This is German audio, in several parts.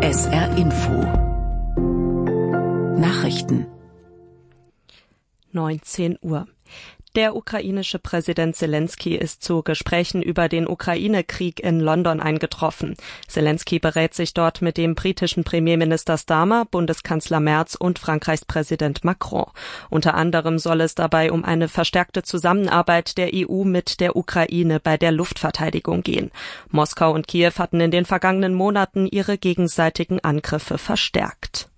SR Info Nachrichten 19 Uhr. Der ukrainische Präsident Selenskyj ist zu Gesprächen über den Ukraine-Krieg in London eingetroffen. Selenskyj berät sich dort mit dem britischen Premierminister Starmer, Bundeskanzler Merz und Frankreichs Präsident Macron. Unter anderem soll es dabei um eine verstärkte Zusammenarbeit der EU mit der Ukraine bei der Luftverteidigung gehen. Moskau und Kiew hatten in den vergangenen Monaten ihre gegenseitigen Angriffe verstärkt.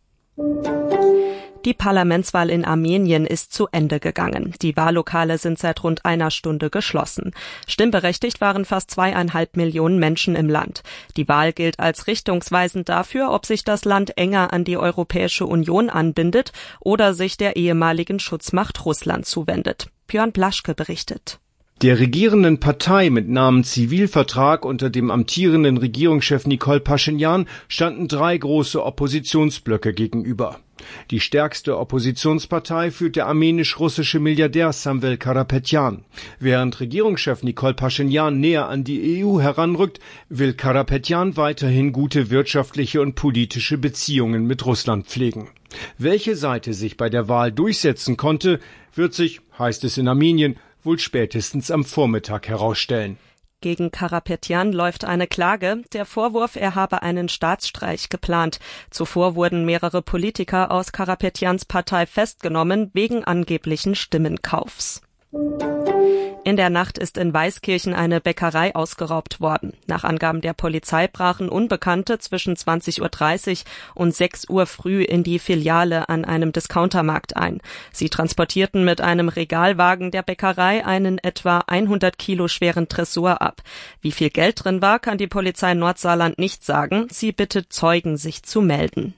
Die Parlamentswahl in Armenien ist zu Ende gegangen. Die Wahllokale sind seit rund einer Stunde geschlossen. Stimmberechtigt waren fast 2,5 Millionen Menschen im Land. Die Wahl gilt als richtungsweisend dafür, ob sich das Land enger an die Europäische Union anbindet oder sich der ehemaligen Schutzmacht Russland zuwendet. Björn Blaschke berichtet. Der regierenden Partei mit Namen Zivilvertrag unter dem amtierenden Regierungschef Nikol Paschinjan standen 3 große Oppositionsblöcke gegenüber. Die stärkste Oppositionspartei führt der armenisch-russische Milliardär Samvel Karapetyan. Während Regierungschef Nikol Paschinjan näher an die EU heranrückt, will Karapetyan weiterhin gute wirtschaftliche und politische Beziehungen mit Russland pflegen. Welche Seite sich bei der Wahl durchsetzen konnte, wird sich, heißt es in Armenien, wohl spätestens am Vormittag herausstellen. Gegen Karapetyan läuft eine Klage. Der Vorwurf, er habe einen Staatsstreich geplant. Zuvor wurden mehrere Politiker aus Karapetyans Partei festgenommen wegen angeblichen Stimmenkaufs. In der Nacht ist in Weißkirchen eine Bäckerei ausgeraubt worden. Nach Angaben der Polizei brachen Unbekannte zwischen 20:30 Uhr und 6 Uhr früh in die Filiale an einem Discountermarkt ein. Sie transportierten mit einem Regalwagen der Bäckerei einen etwa 100 Kilo schweren Tresor ab. Wie viel Geld drin war, kann die Polizei Nordsaarland nicht sagen. Sie bittet Zeugen, sich zu melden.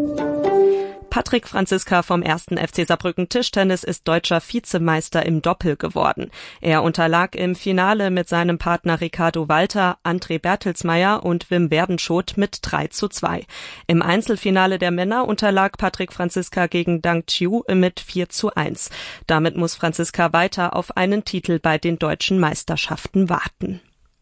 Patrick Franziska vom 1. FC Saarbrücken Tischtennis ist deutscher Vizemeister im Doppel geworden. Er unterlag im Finale mit seinem Partner Ricardo Walter, André Bertelsmeier und Wim Werdenschot mit 3:2. Im Einzelfinale der Männer unterlag Patrick Franziska gegen Dang Chiu mit 4:1. Damit muss Franziska weiter auf einen Titel bei den deutschen Meisterschaften warten.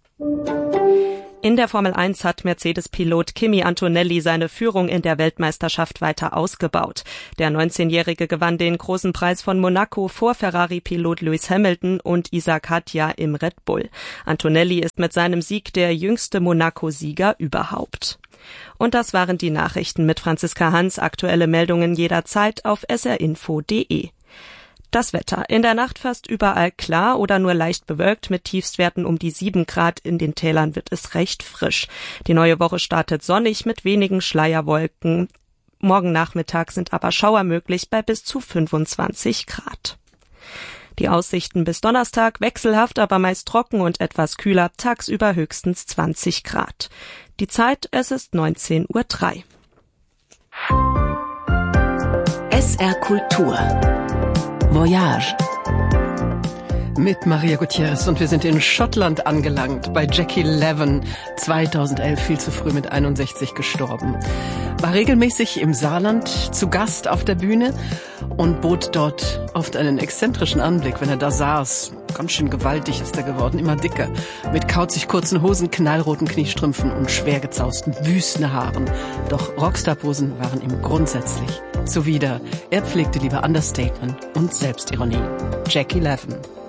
In der Formel 1 hat Mercedes-Pilot Kimi Antonelli seine Führung in der Weltmeisterschaft weiter ausgebaut. Der 19-Jährige gewann den großen Preis von Monaco vor Ferrari-Pilot Lewis Hamilton und Isaac Hadja im Red Bull. Antonelli ist mit seinem Sieg der jüngste Monaco-Sieger überhaupt. Und das waren die Nachrichten mit Franziska Hans. Aktuelle Meldungen jederzeit auf srinfo.de. Das Wetter. In der Nacht fast überall klar oder nur leicht bewölkt mit Tiefstwerten um die 7 Grad. In den Tälern wird es recht frisch. Die neue Woche startet sonnig mit wenigen Schleierwolken. Morgen Nachmittag sind aber Schauer möglich bei bis zu 25 Grad. Die Aussichten bis Donnerstag wechselhaft, aber meist trocken und etwas kühler. Tagsüber höchstens 20 Grad. Die Zeit, es ist 19:03 Uhr. SR Kultur Voyage mit Maria Gutierrez und wir sind in Schottland angelangt, bei Jackie Leven, 2011 viel zu früh mit 61 gestorben. War regelmäßig im Saarland zu Gast auf der Bühne und bot dort oft einen exzentrischen Anblick, wenn er da saß. Ganz schön gewaltig ist er geworden, immer dicker, mit kauzig kurzen Hosen, knallroten Kniestrümpfen und schwer gezausten Wüstenhaaren. Doch Rockstar-Posen waren ihm grundsätzlich zuwider. Er pflegte lieber Understatement und Selbstironie. Jackie Leven.